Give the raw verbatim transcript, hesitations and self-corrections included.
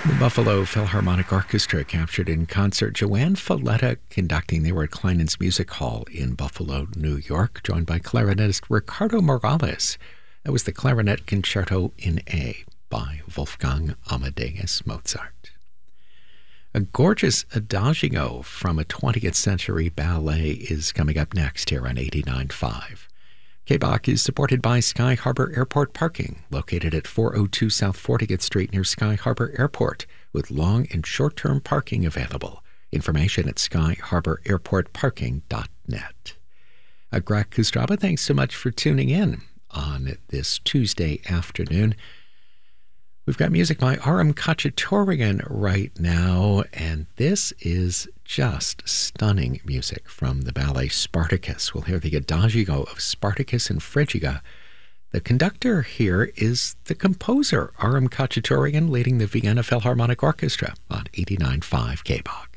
The Buffalo Philharmonic Orchestra captured in concert Joanne Falletta conducting. They were at Kleinen's Music Hall in Buffalo, New York, joined by clarinetist Ricardo Morales. That was the Clarinet Concerto in A by Wolfgang Amadeus Mozart. A gorgeous adagio from a twentieth century ballet is coming up next here on eighty-nine point five. K B O C is supported by Sky Harbor Airport Parking, located at four oh two South fortieth Street near Sky Harbor Airport, with long and short-term parking available. Information at sky harbor airport parking dot net. Uh, Greg Kustraba, thanks so much for tuning in on this Tuesday afternoon. We've got music by Aram Khachaturian right now, and this is just stunning music from the ballet Spartacus. We'll hear the adagio of Spartacus and Phrygia. The conductor here is the composer, Aram Khachaturian, leading the Vienna Philharmonic Orchestra on eighty-nine point five K B O C.